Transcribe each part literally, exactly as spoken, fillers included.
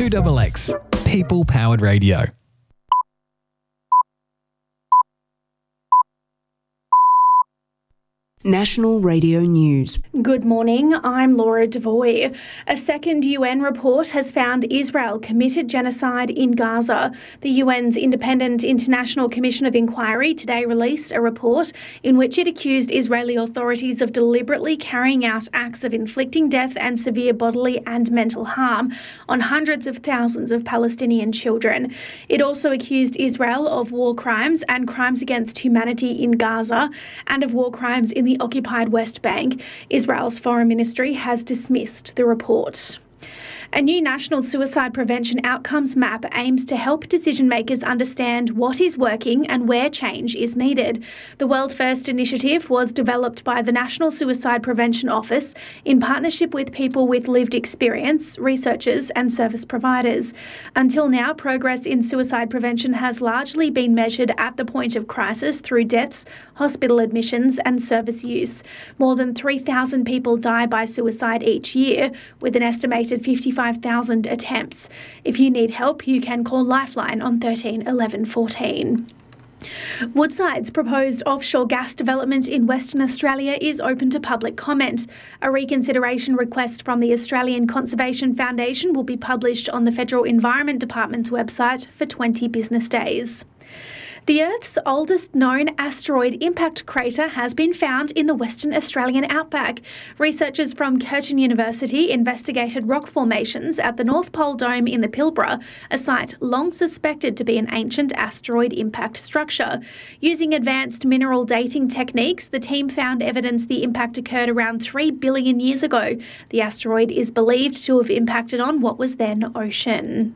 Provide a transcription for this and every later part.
two X X, people-powered radio. National Radio News. Good morning, I'm Laura Devoy. A second U N report has found Israel committed genocide in Gaza. The U N's Independent International Commission of Inquiry today released a report in which it accused Israeli authorities of deliberately carrying out acts of inflicting death and severe bodily and mental harm on hundreds of thousands of Palestinian children. It also accused Israel of war crimes and crimes against humanity in Gaza and of war crimes in the occupied West Bank. Israel's Foreign Ministry has dismissed the report. A new national suicide prevention outcomes map aims to help decision makers understand what is working and where change is needed. The World First initiative was developed by the National Suicide Prevention Office in partnership with people with lived experience, researchers and service providers. Until now, progress in suicide prevention has largely been measured at the point of crisis through deaths, hospital admissions and service use. More than three thousand people die by suicide each year, with an estimated fifty-five thousand attempts. If you need help, you can call Lifeline on thirteen eleven fourteen. Woodside's proposed offshore gas development in Western Australia is open to public comment. A reconsideration request from the Australian Conservation Foundation will be published on the Federal Environment Department's website for twenty business days. The Earth's oldest known asteroid impact crater has been found in the Western Australian outback. Researchers from Curtin University investigated rock formations at the North Pole Dome in the Pilbara, a site long suspected to be an ancient asteroid impact structure. Using advanced mineral dating techniques, the team found evidence the impact occurred around three billion years ago. The asteroid is believed to have impacted on what was then ocean.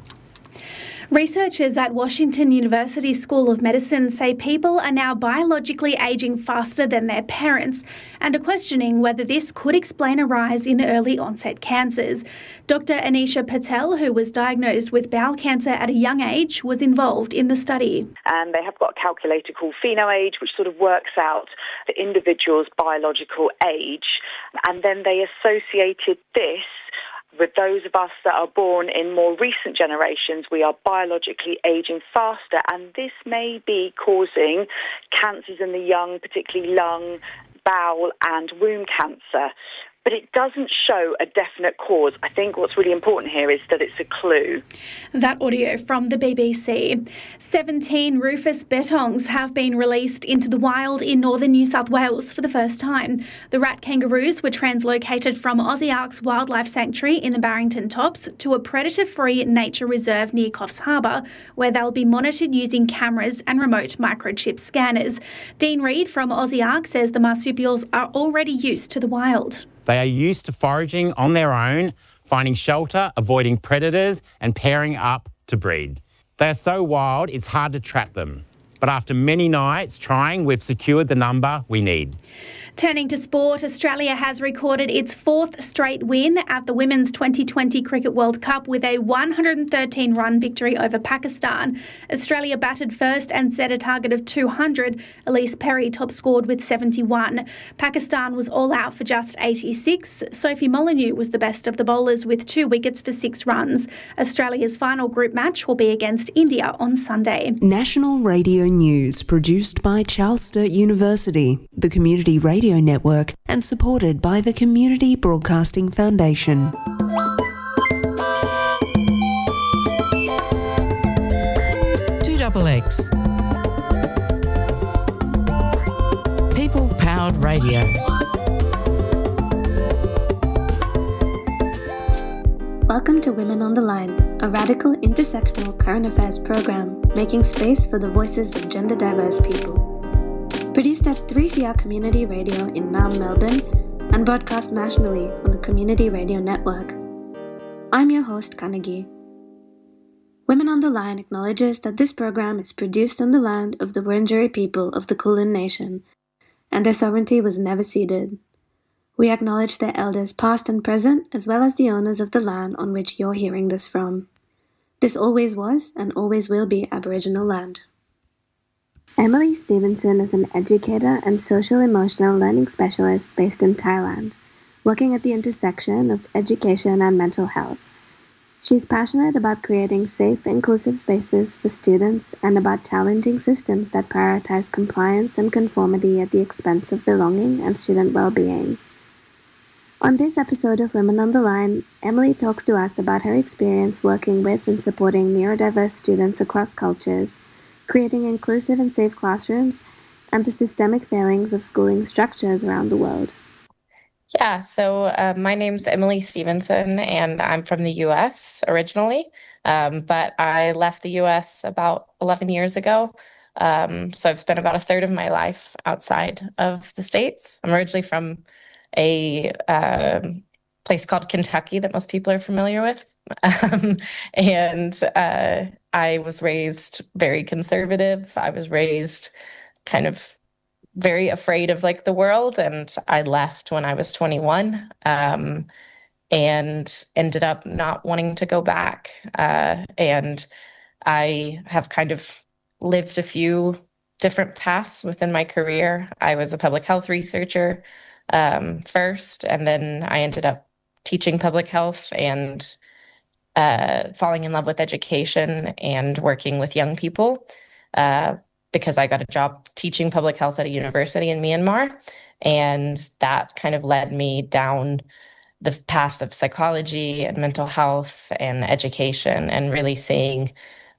Researchers at Washington University School of Medicine say people are now biologically aging faster than their parents and are questioning whether this could explain a rise in early onset cancers. Doctor Anisha Patel, who was diagnosed with bowel cancer at a young age, was involved in the study. And they have got a calculator called PhenoAge, which sort of works out the individual's biological age, and then they associated this with those of us that are born in more recent generations. We are biologically aging faster, and this may be causing cancers in the young, particularly lung, bowel and womb cancer. But it doesn't show a definite cause. I think what's really important here is that it's a clue. That audio from the B B C. seventeen rufous bettongs have been released into the wild in northern New South Wales for the first time. The rat kangaroos were translocated from Ozarks Wildlife Sanctuary in the Barrington Tops to a predator-free nature reserve near Coffs Harbour, where they'll be monitored using cameras and remote microchip scanners. Dean Reid from Ozarks says the marsupials are already used to the wild. They are used to foraging on their own, finding shelter, avoiding predators and pairing up to breed. They are so wild, it's hard to trap them. But after many nights trying, we've secured the number we need. Turning to sport, Australia has recorded its fourth straight win at the Women's twenty twenty Cricket World Cup with a one hundred thirteen run victory over Pakistan. Australia batted first and set a target of two hundred. Elise Perry top scored with seventy-one. Pakistan was all out for just eighty-six. Sophie Molyneux was the best of the bowlers with two wickets for six runs. Australia's final group match will be against India on Sunday. National Radio News, produced by Charles Sturt University, the Community Radio Network, and supported by the Community Broadcasting Foundation. two X X, people-powered radio. Welcome to Women on the Line, a radical intersectional current affairs program making space for the voices of gender-diverse people. Produced at three C R Community Radio in Naarm, Melbourne, and broadcast nationally on the Community Radio Network. I'm your host, Kanagi. Women on the Line acknowledges that this program is produced on the land of the Wurundjeri people of the Kulin Nation, and their sovereignty was never ceded. We acknowledge their elders past and present, as well as the owners of the land on which you're hearing this from. This always was and always will be Aboriginal land. Emily Stevenson is an educator and social-emotional learning specialist based in Thailand, working at the intersection of education and mental health. She's passionate about creating safe, inclusive spaces for students and about challenging systems that prioritize compliance and conformity at the expense of belonging and student well-being. On this episode of Women on the Line, Emily talks to us about her experience working with and supporting neurodiverse students across cultures, creating inclusive and safe classrooms, and the systemic failings of schooling structures around the world. Yeah, so uh, my name's Emily Stevenson, and I'm from the U S originally, um, but I left the U S about eleven years ago. Um, so I've spent about a third of my life outside of the States. I'm originally from a uh, place called Kentucky that most people are familiar with. Um, and uh, I was raised very conservative. I was raised kind of very afraid of like the world, and I left when I was twenty-one, um, and ended up not wanting to go back. Uh, and I have kind of lived a few different paths within my career. I was a public health researcher um, first, and then I ended up teaching public health and uh, falling in love with education and working with young people. Uh, because I got a job teaching public health at a university in Myanmar. And that kind of led me down the path of psychology and mental health and education, and really seeing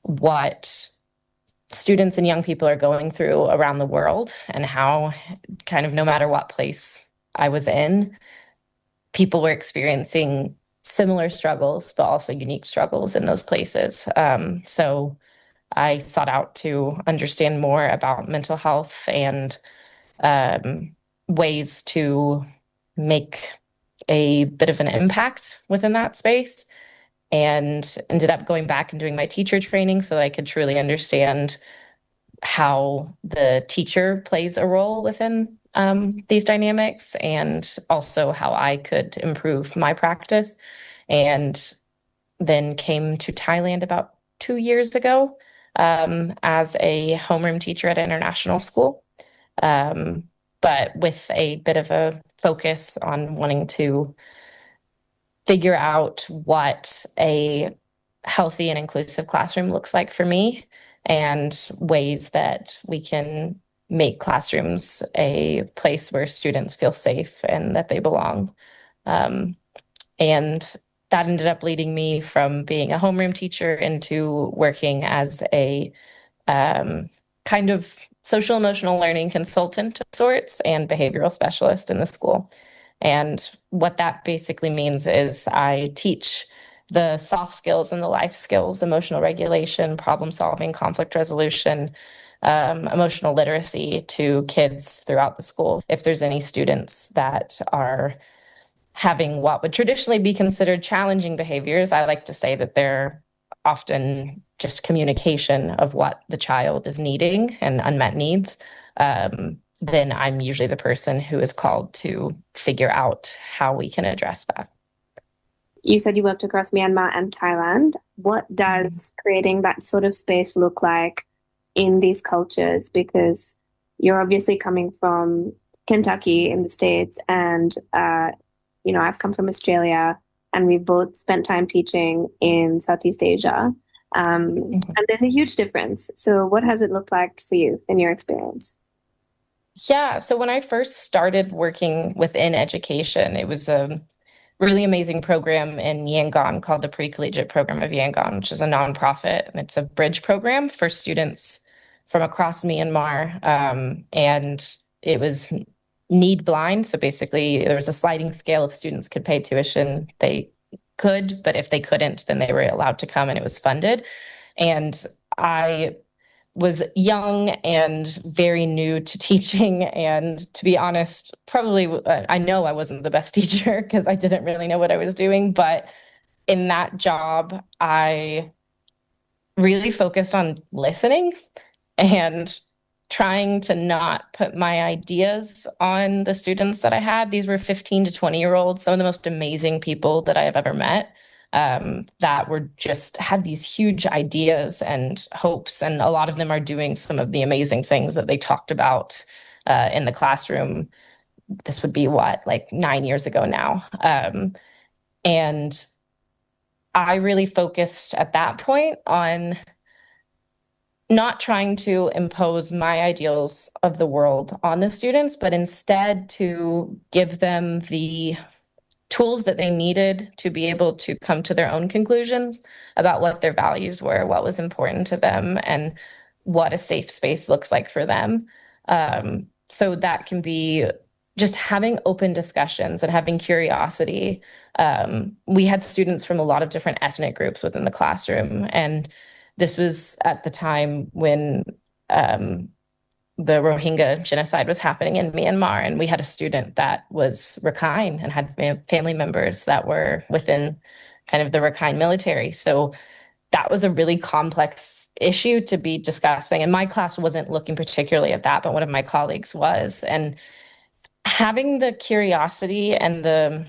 what students and young people are going through around the world, and how kind of no matter what place I was in, people were experiencing similar struggles, but also unique struggles in those places. Um, so I sought out to understand more about mental health and um, ways to make a bit of an impact within that space, and ended up going back and doing my teacher training so that I could truly understand how the teacher plays a role within um, these dynamics, and also how I could improve my practice. And then came to Thailand about two years ago Um, as a homeroom teacher at an international school, um, but with a bit of a focus on wanting to figure out what a healthy and inclusive classroom looks like for me, and ways that we can make classrooms a place where students feel safe and that they belong. Um, and that ended up leading me from being a homeroom teacher into working as a um, kind of social emotional learning consultant of sorts and behavioral specialist in the school. And what that basically means is I teach the soft skills and the life skills, emotional regulation, problem solving, conflict resolution, um, emotional literacy to kids throughout the school. If there's any students that are having what would traditionally be considered challenging behaviors, I like to say that they're often just communication of what the child is needing and unmet needs. Um, then I'm usually the person who is called to figure out how we can address that. You said you worked across Myanmar and Thailand. What does creating that sort of space look like in these cultures? Because you're obviously coming from Kentucky in the States, and uh, you know, I've come from Australia, and we've both spent time teaching in Southeast Asia. Um, mm-hmm. And there's a huge difference. So what has it looked like for you in your experience? Yeah, so when I first started working within education, it was a really amazing program in Yangon called the Pre-Collegiate Program of Yangon, which is a nonprofit, and it's a bridge program for students from across Myanmar. Um, and it was need blind. So basically there was a sliding scale. If students could pay tuition, they could, but if they couldn't, then they were allowed to come, and it was funded. And I was young and very new to teaching. And to be honest, probably, I know I wasn't the best teacher because I didn't really know what I was doing. But in that job, I really focused on listening and trying to not put my ideas on the students that I had. These were fifteen to twenty year olds, some of the most amazing people that I have ever met, um, that were just had these huge ideas and hopes. And a lot of them are doing some of the amazing things that they talked about uh, in the classroom. This would be what, like nine years ago now. Um, and I really focused at that point on not trying to impose my ideals of the world on the students, but instead to give them the tools that they needed to be able to come to their own conclusions about what their values were, what was important to them, and what a safe space looks like for them. Um, so that can be just having open discussions and having curiosity. Um, we had students from a lot of different ethnic groups within the classroom, and this was at the time when um, the Rohingya genocide was happening in Myanmar, and we had a student that was Rakhine and had family members that were within kind of the Rakhine military. So that was a really complex issue to be discussing. And my class wasn't looking particularly at that, but one of my colleagues was. And having the curiosity and the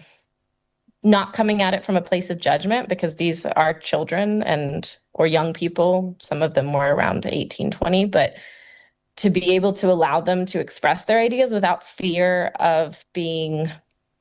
not coming at it from a place of judgment, because these are children and or young people, some of them were around eighteen, twenty, but to be able to allow them to express their ideas without fear of being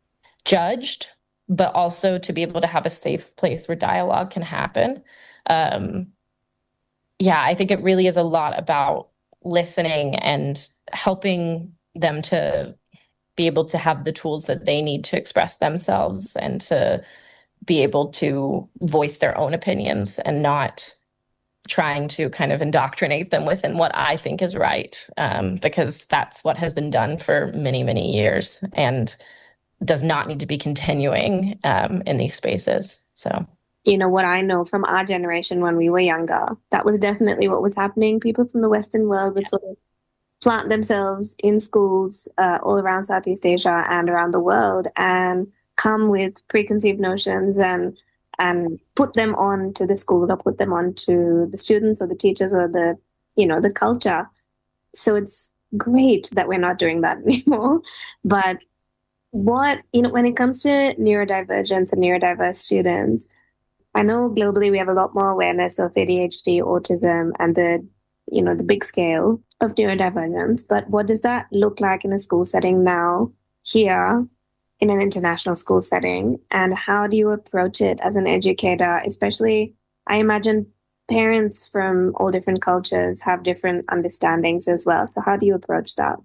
judged, but also to be able to have a safe place where dialogue can happen. Um, yeah, I think it really is a lot about listening and helping them to be able to have the tools that they need to express themselves and to be able to voice their own opinions and not trying to kind of indoctrinate them within what I think is right, um, because that's what has been done for many, many years and does not need to be continuing um, in these spaces. So, you know, what I know from our generation when we were younger, that was definitely what was happening. People from the Western world would sort of plant themselves in schools uh, all around Southeast Asia and around the world and come with preconceived notions and and put them on to the school or put them on to the students or the teachers or the, you know, the culture. So it's great that we're not doing that anymore. But what, you know, when it comes to neurodivergence and neurodiverse students, I know globally we have a lot more awareness of A D H D, autism, and the, you know, the big scale of neurodivergence. But what does that look like in a school setting now, here, in an international school setting? And how do you approach it as an educator? Especially, I imagine parents from all different cultures have different understandings as well. So how do you approach that?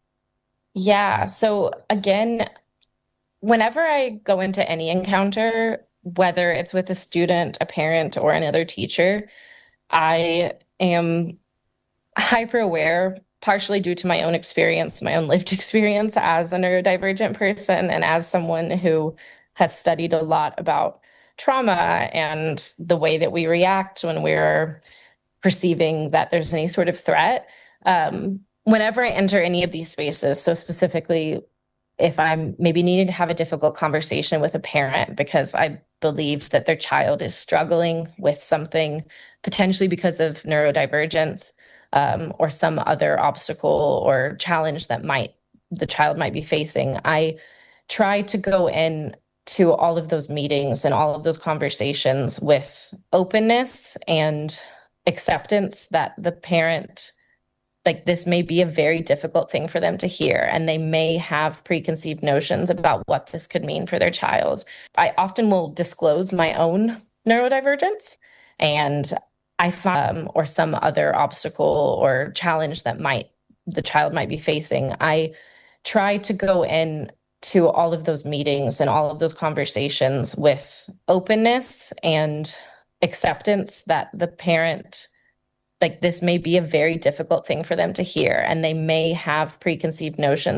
Yeah. So again, whenever I go into any encounter, whether it's with a student, a parent, or another teacher, I am hyper aware, partially due to my own experience, my own lived experience as a neurodivergent person and as someone who has studied a lot about trauma and the way that we react when we're perceiving that there's any sort of threat. Um, whenever I enter any of these spaces, so specifically if I'm maybe needing to have a difficult conversation with a parent because I believe that their child is struggling with something, potentially because of neurodivergence, um, or some other obstacle or challenge that might the child might be facing, I try to go in to all of those meetings and all of those conversations with openness and acceptance that the parent, like, this may be a very difficult thing for them to hear, and they may have preconceived notions about what this could mean for their child. I often will disclose my own neurodivergence and I find, um, or some other obstacle or challenge that might the child might be facing. I try to go in to all of those meetings and all of those conversations with openness and acceptance that the parent, like, this may be a very difficult thing for them to hear, and they may have preconceived notions